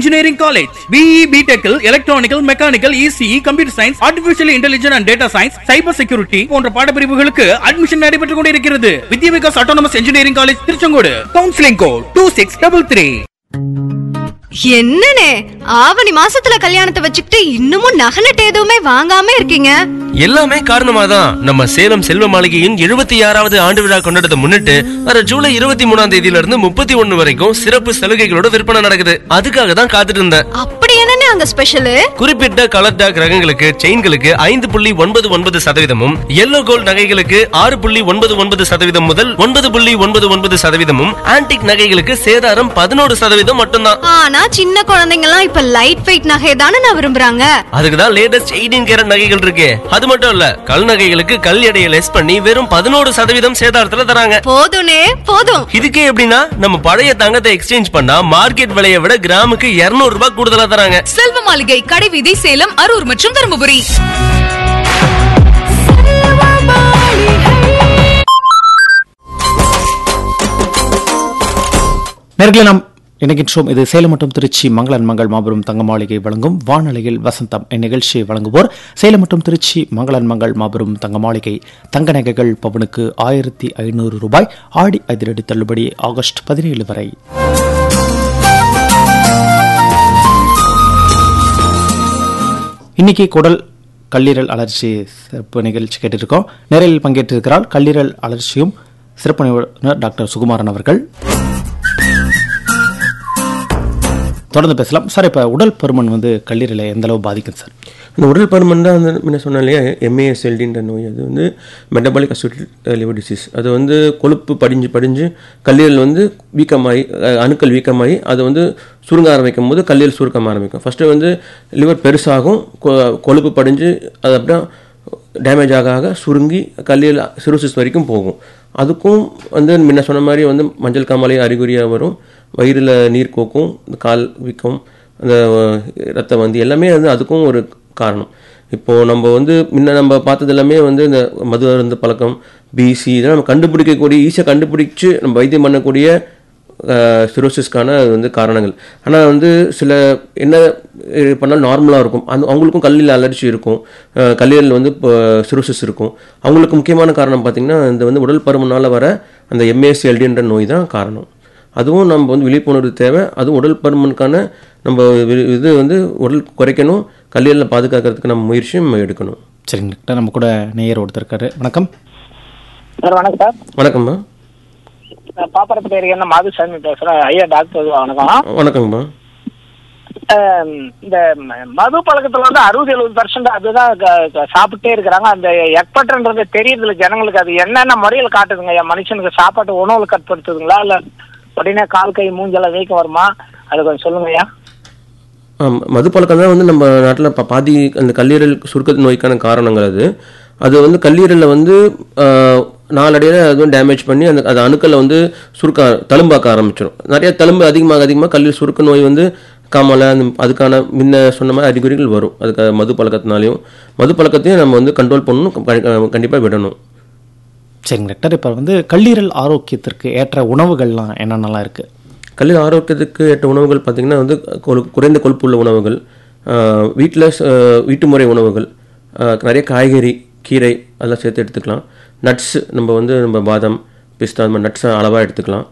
Engineering College. BE BTech, Electronical, Mechanical, ECE, Computer Science, Artificial Intelligence and Data Science, Cyber Security போன்ற பாடப்பிரிவுகளுக்கு admission நடைபெற்றுக் கொண்டிருக்கிறது. வித்யா Vikas autonomous engineering college Tiruchengode. Counselling code 2633. என்னனே ஆவணி மாசத்துல கல்யாணத்தை வச்சுக்கிட்டு இன்னமும் நகலட்டு எதுவுமே வாங்காம இருக்கீங்க? எல்லாமே காரணமாதான் நம்ம சேலம் செல்வ மாளிகையின் 76வது ஆண்டு விழா கொண்டாடத்தை முன்னிட்டு வர ஜூலை 23ஆம் தேதியில இருந்து 31 வரைக்கும் சிறப்பு சலுகைகளோட விற்பனை நடக்குது. அதுக்காக தான் காத்துட்டு இருந்தேன். அப்படி என்னனே அங்க ஸ்பெஷல்? குறிப்பிட்ட கலர் டாக் ரகங்களுக்கு செயின்களுக்கு 5.99% எல்லோ கோல்ட் நகைகளுக்கு 6.99% முதல் 9.99% ஆன்டிக் நகைகளுக்கு சேதாரம் 11% மட்டும்தான். ஆனா சின்ன குழந்தைங்க எல்லாம் இப்ப லைட் வெயிட் நகை தானே நான் விரும்புறாங்க. அதுக்கு தான் லேட்டஸ்ட் 18 கேரட் நகைகள் இருக்கு. அது மட்டும் இல்ல, கல் நகைகளுக்கு கல் எடையை லெஸ் பண்ணி வெறும் 11% சேதாரத்துல தராங்க. போதும்னே போதும். இதுக்கே எப்படின்னா நம்ம பழைய தங்கத்தை எக்ஸ்சேஞ்ச் பண்ணா மார்க்கெட் விலையை விட கிராமுக்கு 200 ரூபாய் கூடுதலா தராங்க. செல்வ மாளிகை, கடைவீதி, சேலம், அரூர் மற்றும் தருமபுரி. நேயர்களே, நாம் இணைகின்றோம். இது சேலம் மற்றும் திருச்சி மங்களன் மங்கள் மாபெரும் தங்க மாளிகை வழங்கும் வானொலியில் வசந்தம். இந்நிகழ்ச்சியை வழங்குவோர் சேலம் மற்றும் திருச்சி மங்களன் மங்கள் மாபெரும் தங்க மாளிகை. தங்க நகைகள் பவனுக்கு 1500 ரூபாய் ஆடி அதிரடி தள்ளுபடி ஆகஸ்ட் 17 வரை. இன்னைக்கு குடல் கல்லீரல் அலர்ச்சி சிறப்பு நிகழ்ச்சி கேட்டிருக்கோம். நேரில் பங்கேற்றிருக்கிறார் கல்லீரல் அலர்ச்சியும் சிறப்பு நிபுணர் டாக்டர் சுகுமாரன் அவர்கள். தொடர்ந்து பேசலாம் சார். இப்போ உடல் பருமன் கல்லீரலை எந்த அளவு பாதிக்கும் சார்? இந்த உடல் பருமன் தான் முன்ன சொன்னேன் இல்லையா, MASLDன்ற நோய். அது மெட்டபாலிக் அசோசியேட்டட் லிவர் டிசீஸ். அது கொழுப்பு படிஞ்சு கல்லீரல் வீக்கமாகி, அணுக்கள் வீக்கமாகி அது சுருங்க ஆரம்பிக்கும் போது கல்லீரல் சுருக்கம் ஆரம்பிக்கும். ஃபஸ்ட்டு லிவர் பெருசாகும், கொழுப்பு படிஞ்சு அது அப்புறம் டேமேஜ் ஆக சுருங்கி கல்லீரல் சிரோசிஸ் வரைக்கும் போகும். அதுக்கும் முன்ன சொன்ன மாதிரி மஞ்சள் காமாலை அறிகுறியாக வரும். வயிறில் நீர் கோக்கும், கால் வீக்கம், அந்த ரத்த வந்தி எல்லாமே அதுக்கும் ஒரு காரணம். இப்போது நம்ம முன்ன நம்ம பார்த்தது எல்லாமே இந்த மது அருந்து பழக்கம், BC இதெல்லாம் நம்ம கண்டுபிடிக்கக்கூடிய, ஈஸியாக கண்டுபிடிச்சு நம்ம வைத்தியம் பண்ணக்கூடிய சிரோசிஸ்க்கான காரணங்கள். ஆனால் சில என்ன பண்ணாலும் நார்மலாக இருக்கும். அவங்களுக்கும் கல்லீரல் அலர்ஜி இருக்கும், கல்லீரல் இப்போ சிரோசிஸ் இருக்கும். அவங்களுக்கு முக்கியமான காரணம் பார்த்திங்கன்னா இந்த உடல் பருமனால் வர அந்த MASLDன்ற நோய் தான் காரணம். அதுவும் நம்ம விழிப்புணர்வு தேவை. அதுவும் உடல் பருமனுக்கான நம்ம இது உடல் குறைக்கணும், கல்லீரலை பாதுகாக்கிறதுக்கு நம்ம முயற்சியும் எடுக்கணும். சரிங்க டாக்டர், நம்ம கூட நேயர் ஒருத்தர் இருக்காரு. வணக்கம் சார். வணக்கம் சார். வணக்கம்மா. பாப்பரப்பட்ட ஏரியா மாதுசாமி பேசுகிறேன். ஐயா டாக்டர் வணக்கம். வணக்கங்கம்மா. இந்த மது பழக்கத்துல 60-70% அதுதான் சாப்பிட்டே இருக்கிறாங்க. அந்த எக்பர்ட்ன்றது தெரியறதுல ஜனங்களுக்கு. அது என்னென்ன முறையில் காட்டுதுங்க ஐயா? மனுஷனுக்கு சாப்பாட்டு உணவுல கட்டுப்படுத்துதுங்களா, இல்லை உடனே கால் கை மூஞ்செல்லாம் வீக்கம் வருமா? அது கொஞ்சம் சொல்லுங்க ஐயா. மது பழக்கம் தான் நம்ம நாட்டில் பாதி அந்த கல்லீரல் சுருக்க நோய்க்கான காரணங்கள். அது கல்லீரலில் நாளடையில் அதுவும் டேமேஜ் பண்ணி அது அணுக்களை சுருக்க தழும்பாக்க ஆரம்பிச்சிடும். நிறைய தழும்பு அதிகமாக கல்லீரல் சுருக்க நோய் காமலை அதுக்கான முன்ன சொன்ன மாதிரி அறிகுறிகள் வரும். அதுக்கு மது பழக்கத்தினாலையும் மது பழக்கத்தையும் நம்ம கண்ட்ரோல் பண்ணணும், கண்டிப்பாக விடணும். சரிங்க டாக்டர், இப்போ கல்லீரல் ஆரோக்கியத்திற்கு ஏற்ற உணவுகள்லாம் என்னென்னலாம் இருக்குது? கல்லீரல் ஆரோக்கியத்துக்கு ஏற்ற உணவுகள் பார்த்திங்கன்னா குறைந்த கொழுப்புள்ள உணவுகள், வீட்டு முறை உணவுகள், நிறைய காய்கறி, கீரை அதெல்லாம் சேர்த்து எடுத்துக்கலாம். நட்ஸு நம்ம பாதாம், பிஸ்தா அந்த மாதிரி நட்ஸை அளவாக எடுத்துக்கலாம்.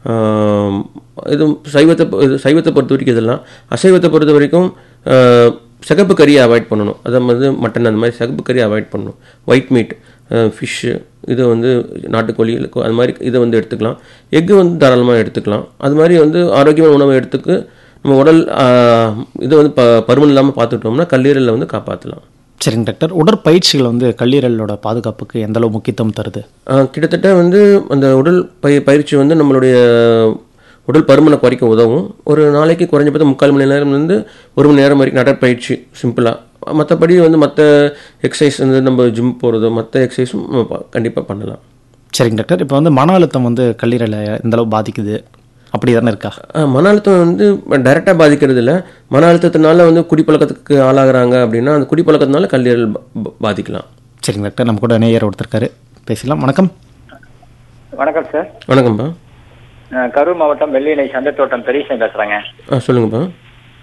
இது சைவத்தை பொறுத்த வரைக்கும் இதெல்லாம். அசைவத்தை பொறுத்த வரைக்கும் சிகப்பு கறியை அவாய்ட் பண்ணணும். அதை மட்டன் அந்த மாதிரி சிகப்பு கறியை அவாய்ட் பண்ணணும். ஒயிட் மீட், ஃபிஷ்ஷு, இது நாட்டுக்கோழி அது மாதிரி இதை எடுத்துக்கலாம். எக்கு தாராளமாக எடுத்துக்கலாம். அது மாதிரி ஆரோக்கியமான உணவை எடுத்துக்கு நம்ம உடல் இதை பருமன் இல்லாமல் பார்த்துட்டோம்னா கல்லீரலில் காப்பாற்றலாம். சரிங்க டாக்டர், உடற்பயிற்சிகள் கல்லீரலோட பாதுகாப்புக்கு எந்த அளவு முக்கியத்துவம் தருது? கிட்டத்தட்ட அந்த உடல் பயிற்சி நம்மளுடைய உடல் பருமனை குறைக்க உதவும். ஒரு நாளைக்கு குறைஞ்சபட்சம் 3/4 மணி நேரம்லேருந்து 1 மணி நேரம் வரைக்கும் நடைப்பயிற்சி சிம்பிளாக. மற்றபடி மற்ற எக்ஸசைஸ் நம்ம ஜிம் போகிறதோ மற்ற எக்ஸசைஸும் கண்டிப்பாக பண்ணலாம். சரிங்க டாக்டர், இப்போ மன அழுத்தம் கல்லீரலை எந்த அளவு பாதிக்குது, அப்படி தானே இருக்கா? மன அழுத்தம் டைரெக்டாக பாதிக்கிறது இல்லை. மன அழுத்தத்தினால குடிப்பழக்கத்துக்கு ஆளாகிறாங்க அப்படின்னா அந்த குடிப்பழக்கத்தினால கல்லீரல் பாதிக்கலாம். சரிங்க டாக்டர், நம்ம கூட நேயர் ஒருத்தருக்காரு, பேசலாம். வணக்கம். வணக்கம் சார். வணக்கம்ப்பா. கரூர் மாவட்டம் வெள்ளியணை சந்தைத்தோட்டம் பெரியசாமி பேசுகிறேங்க. சொல்லுங்கப்பா.